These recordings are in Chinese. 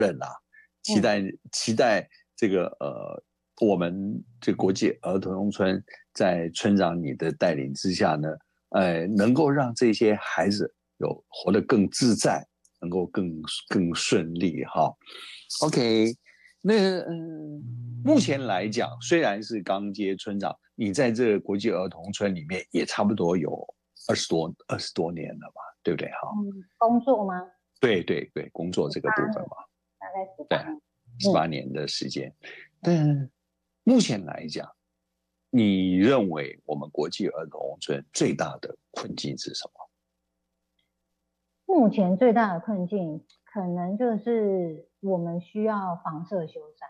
期待这个我们这国际儿童农村在村长你的带领之下呢，能够让这些孩子活得更自在，能够更顺利哈。OK， 那目前来讲，虽然是刚接村长，你在这个国际儿童村里面也差不多有20多年了吧，对不对哈？ 工作吗？ 对，工作这个部分嘛， 大概 18年的时间。但目前来讲，你认为我们国际儿童村最大的困境是什么？ 目前最大的困境可能就是我们需要房舍修缮。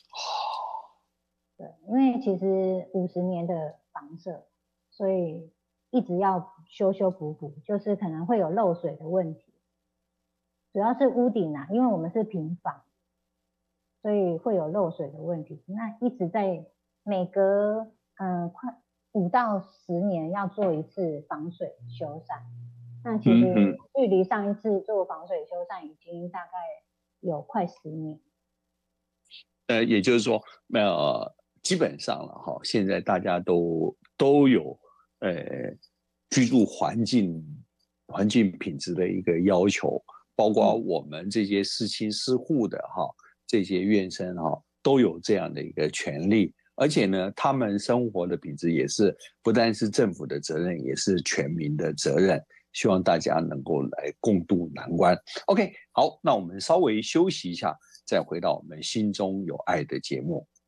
对，因为其实50年的房舍，所以一直要修补，就是可能会有漏水的问题。主要是屋顶啊，因为我们是平房，所以会有漏水的问题。那一直在每隔快5到10年要做一次防水修缮。那其实距离上一次做防水修缮已经大概有快10年。 也就是说，基本上了哈，现在大家都有居住环境品质的一个要求，包括我们这些四亲四户的哈，这些院生哈，都有这样的一个权利。而且呢，他们生活的品质也是不单是政府的责任，也是全民的责任。希望大家能够来共度难关。OK， 好，那我们稍微休息一下，再回到我们心中有爱的节目。